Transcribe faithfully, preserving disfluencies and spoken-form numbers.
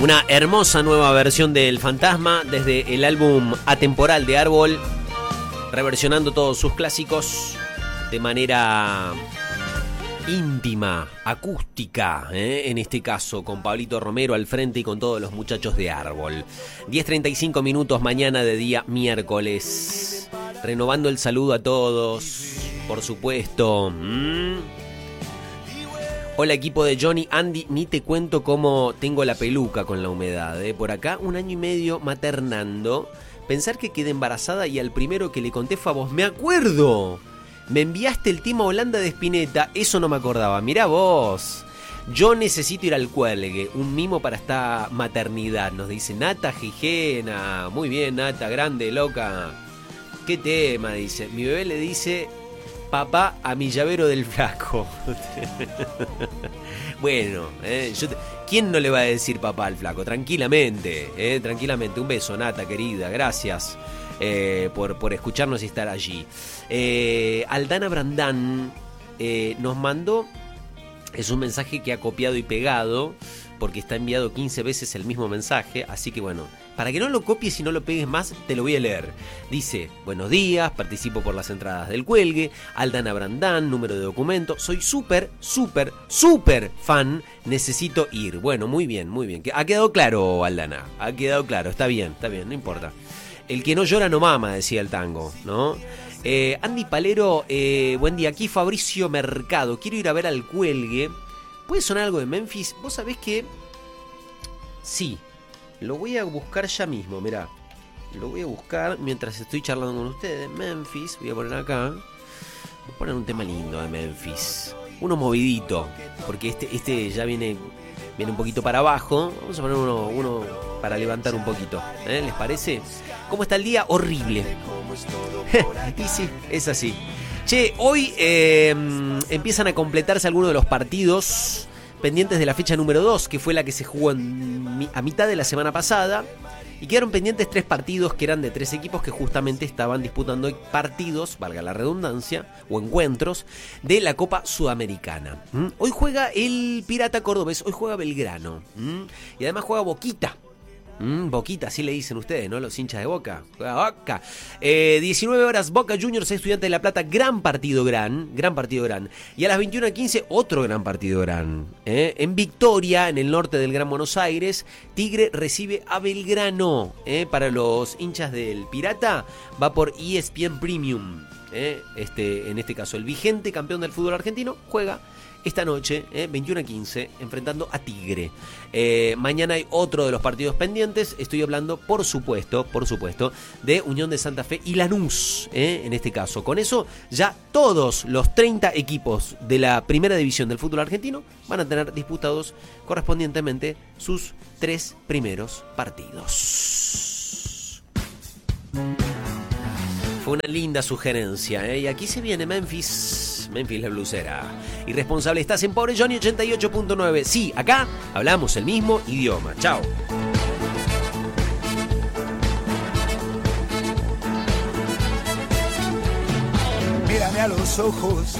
Una hermosa nueva versión del Fantasma desde el álbum Atemporal de Árbol, reversionando todos sus clásicos de manera íntima, acústica, ¿eh? En este caso con Pablito Romero al frente y con todos los muchachos de Árbol. diez treinta y cinco minutos mañana de día miércoles. Renovando el saludo a todos, por supuesto. ¿Mm? Hola equipo de Johnny, Andy, ni te cuento cómo tengo la peluca con la humedad, ¿eh? Por acá un año y medio maternando. Pensar que quedé embarazada y al primero que le conté fue a vos. ¡Me acuerdo! Me enviaste el tema Holanda de Spinetta, eso no me acordaba. Mirá vos. Yo necesito ir al cuelgue, un mimo para esta maternidad. Nos dice Nata Gijena. Muy bien, Nata, grande, loca. ¿Qué tema? Dice. Mi bebé le dice... papá a mi llavero del flaco. Bueno, eh, yo te... ¿quién no le va a decir papá al flaco? Tranquilamente, eh, tranquilamente. Un beso, Nata, querida. Gracias eh, por, por escucharnos y estar allí. Eh, Aldana Brandán eh, nos mandó... Es un mensaje que ha copiado y pegado, porque está enviado quince veces el mismo mensaje. Así que bueno, para que no lo copies y no lo pegues más, te lo voy a leer. Dice, buenos días, participo por las entradas del cuelgue. Aldana Brandán, número de documento. Soy súper, súper, súper fan. Necesito ir. Bueno, muy bien, muy bien. Ha quedado claro, Aldana. Ha quedado claro. Está bien, está bien, no importa. El que no llora no mama, decía el tango, ¿no? Eh, Andy Palero, eh, buen día. Aquí Fabricio Mercado. Quiero ir a ver al cuelgue. ¿Puede sonar algo de Memphis? Vos sabés que... sí, lo voy a buscar ya mismo, mirá. Lo voy a buscar mientras estoy charlando con ustedes. Memphis, voy a poner acá. Voy a poner un tema lindo de Memphis. Uno movidito, porque este, este ya viene, viene un poquito para abajo. Vamos a poner uno, uno para levantar un poquito, ¿eh? ¿Les parece? ¿Cómo está el día? Horrible. Y sí, es así. Che, hoy eh, empiezan a completarse algunos de los partidos pendientes de la fecha número dos, que fue la que se jugó en, a mitad de la semana pasada. Y quedaron pendientes tres partidos que eran de tres equipos que justamente estaban disputando partidos, valga la redundancia, o encuentros de la Copa Sudamericana. ¿Mm? Hoy juega el Pirata Cordobés, hoy juega Belgrano. ¿Mm? Y además juega Boquita. Mm, Boquita, así le dicen ustedes, ¿no? Los hinchas de Boca. Boca. Eh, diecinueve horas, Boca Juniors, Estudiantes de La Plata. Gran partido, gran. Gran partido, gran. Y a las veintiuna quince, otro gran partido, gran. ¿eh? En Victoria, en el norte del Gran Buenos Aires, Tigre recibe a Belgrano. ¿eh? Para los hinchas del Pirata, va por E S P N Premium. ¿eh? Este, en este caso, el vigente campeón del fútbol argentino juega esta noche, eh, veintiuna quince, enfrentando a Tigre. Eh, mañana hay otro de los partidos pendientes. Estoy hablando, por supuesto, por supuesto, de Unión de Santa Fe y Lanús, eh, en este caso. Con eso, ya todos los treinta equipos de la primera división del fútbol argentino van a tener disputados correspondientemente sus tres primeros partidos. Fue una linda sugerencia, ¿eh? Y aquí se viene Memphis. Memphis la blusera. Irresponsable, estás en Pobre Johnny ochenta y ocho punto nueve. Sí, acá hablamos el mismo idioma. Chao. Mírame a los ojos,